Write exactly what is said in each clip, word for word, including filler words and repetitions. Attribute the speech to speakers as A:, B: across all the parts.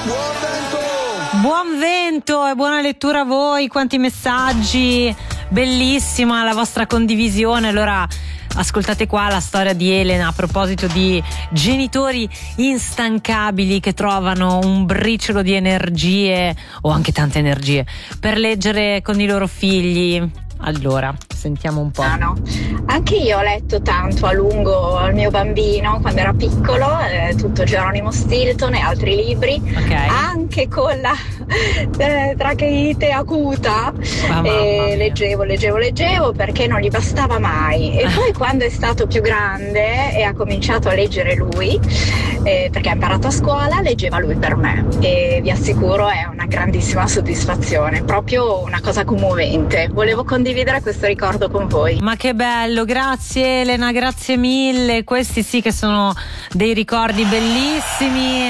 A: Buon vento e buona lettura a voi, quanti messaggi, bellissima la vostra condivisione. Allora ascoltate qua la storia di Elena a proposito di genitori instancabili che trovano un briciolo di energie o anche tante energie per leggere con i loro figli. Allora, sentiamo un po'.
B: Ah, no. Anche io ho letto tanto a lungo al mio bambino quando era piccolo, eh, tutto Geronimo Stilton e altri libri,
A: okay.
B: Anche con la eh, tracheite acuta,
A: ah,
B: e leggevo, leggevo, leggevo perché non gli bastava mai. E poi quando è stato più grande e ha cominciato a leggere lui, eh, perché ha imparato a scuola, leggeva lui per me e vi assicuro è una grandissima soddisfazione, proprio una cosa commovente. Volevo condividere questo ricordo con voi.
A: Ma che bello, grazie Elena, grazie mille. Questi sì che sono dei ricordi bellissimi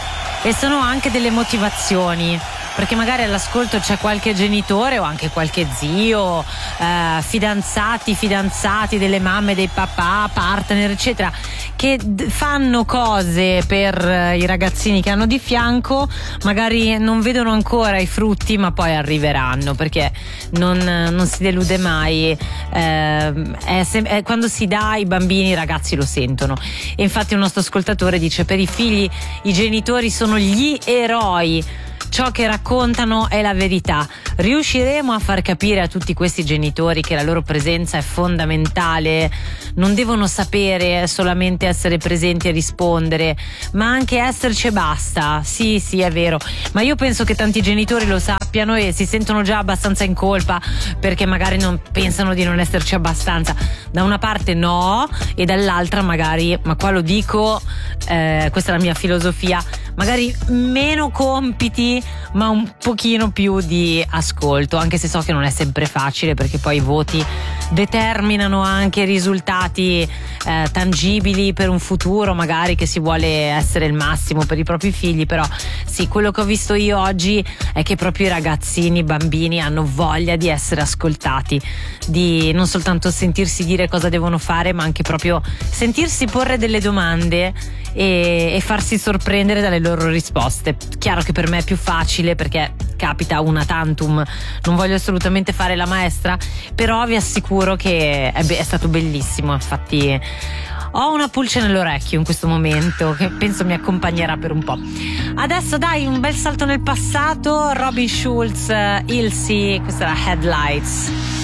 A: e sono anche delle motivazioni, perché magari all'ascolto c'è qualche genitore o anche qualche zio, eh, fidanzati, fidanzati delle mamme, dei papà, partner eccetera, che d- fanno cose per eh, i ragazzini che hanno di fianco, magari non vedono ancora i frutti ma poi arriveranno, perché non, non si delude mai, eh, è sem- è quando si dà i bambini, i ragazzi lo sentono. E infatti un nostro ascoltatore dice: per i figli i genitori sono gli eroi, ciò che raccontano è la verità. Riusciremo a far capire a tutti questi genitori che la loro presenza è fondamentale? Non devono sapere solamente essere presenti e rispondere, ma anche esserci e basta. Sì, sì, è vero, ma io penso che tanti genitori lo sappiano e si sentono già abbastanza in colpa perché magari non pensano di non esserci abbastanza. Da una parte no, e dall'altra magari, ma qua lo dico, eh, questa è la mia filosofia, magari meno compiti ma un pochino più di ascolto, anche se so che non è sempre facile, perché poi i voti determinano anche risultati eh, tangibili per un futuro, magari che si vuole essere il massimo per i propri figli. Però sì, quello che ho visto io oggi è che proprio i ragazzini, i bambini hanno voglia di essere ascoltati, di non soltanto sentirsi dire cosa devono fare, ma anche proprio sentirsi porre delle domande e, e farsi sorprendere dalle loro risposte. Chiaro che per me è più facile perché capita una tantum, non voglio assolutamente fare la maestra, però vi assicuro che è, be- è stato bellissimo. Infatti ho una pulce nell'orecchio in questo momento che penso mi accompagnerà per un po'. Adesso dai un bel salto nel passato, Robin Schulz, Ilse, questa è la Headlights.